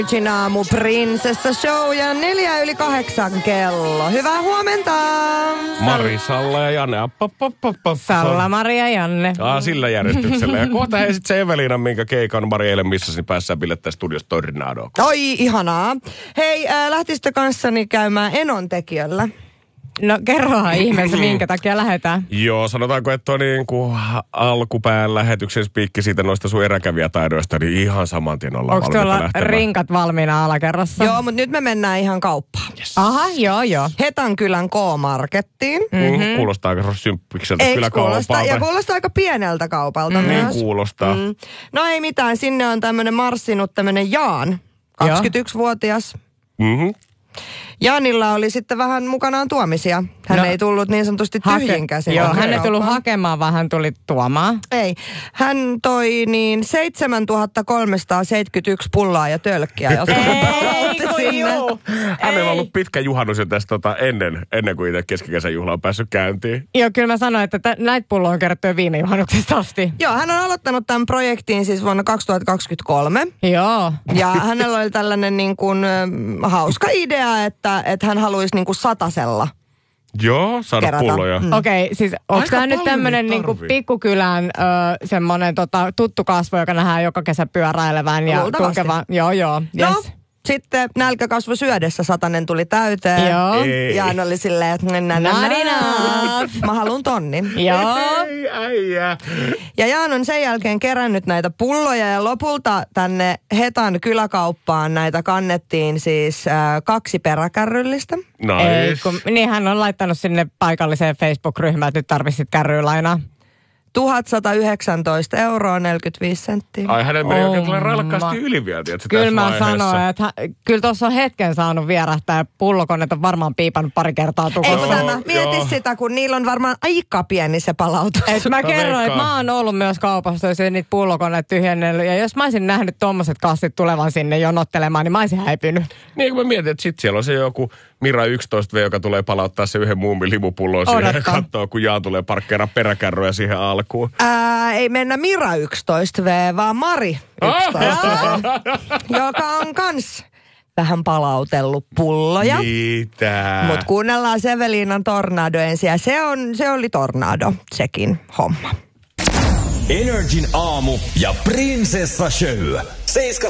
Aamu Prinsessa Show ja 7:04 kello. Hyvää huomenta. Mari, Salla ja Janne. Salla, Mari ja Janne. Sillä järjestyksellä. Ja kohta hei sit se Eveliina, minkä keikan Mari eilen missasi päässä bilettää studiossa Tornadoa. Oi, ihanaa. Hei, lähtisitte kanssani käymään Enontekijöllä? No kerrohan ihmeessä, minkä takia lähdetään. Joo, sanotaanko, että on niin kuin alkupään lähetyksen spiikki siitä noista sun eräkävijätaidoista, niin ihan saman tien ollaan Onko valmiita tuolla lähtemään. rinkat valmiina alakerrassa? Joo, mutta nyt me mennään ihan kauppaan. Yes. Aha, joo. Hetankylän K-markettiin. Kuulostaa aika symppikseltä Eikö kyläkaupalta. kuulosta? Ja kuulostaa aika pieneltä kaupalta Niin myös. kuulostaa. No ei mitään, sinne on tämmönen marssinut tämmönen Jaan, 21-vuotias. Mm-hmm. Jaanilla oli sitten vähän mukanaan tuomisia. Hän ei tullut niin sanotusti tyhjin käsin. Joo, hän ei tullut hakemaan, vaan hän tuli tuomaan. Ei. Hän toi niin 7371 pullaa ja tölkkiä. Hänellä on ollut pitkä juhannus jo tästä ennen kuin itse keskikesän juhla on päässyt käyntiin. Joo, kyllä mä sanoin, että näitä pulloja on kerätty jo viime juhannuksesta asti. Joo, hän on aloittanut tämän projektin siis vuonna 2023. Joo. Ja hänellä oli tällainen niin kuin hauska idea, että hän haluaisi niin kuin satasella. Joo, saada kerätä. pulloja. Okei, siis onko tämä nyt paljon tämmöinen niitä niinku tarvii. pikkukylän semmoinen tuttu kasvo, joka nähdään joka kesä pyöräilevän ja Luultavasti. tunkevan? Joo, yes. No, sitten nälkäkasvo syödessä satanen tuli täyteen. Joo. Ei. Ja hän oli silleen, että Not enough. mä haluun tonnin. Joo. Ei, äijä. Ja Jaan on sen jälkeen kerännyt näitä pulloja ja lopulta tänne Hetan kyläkauppaan näitä kannettiin siis 2 peräkärryllistä. Ei, Nice. niin hän on laittanut sinne paikalliseen Facebook-ryhmään, että nyt tarvitsit kärrylainaa. 1119 euroa 45 senttiä. Ai hänen meni oikein tällä ralkkaasti yli vielä, tiedätkö, Kyllä tässä mä vaiheessa. sanoin, että kyllä tuossa on hetken saanut vierähtää ja pullokoneet on varmaan piipannut pari kertaa Ei tukossa. kun tämä, mieti sitä, kun niillä on varmaan aika pieni se palautus. Et mä kerroin, että veikkaan. mä oon ollut myös kaupassa, jos ei niitä pullokoneet tyhjennellyt. Ja jos mä olisin nähnyt tommoset kassit tulevan sinne jonottelemaan, niin mä olisin häipynyt. Niin kun mä mietin, että sit siellä on se joku Mira 11V, joka tulee palauttaa se yhden muumin limupullon siihen ja Odottaa. katsoo, kun Jaan tulee parkkeeraa peräkärryä siihen alkuun. Ei mennä Mira 11V, vaan Mari 11V, joka on kans vähän palautellut pulloja. Mitä? Mutta kuunnellaan Seveliinan Tornado ensin ja se oli Tornado, sekin homma. Energin aamu ja Prinsessa Show.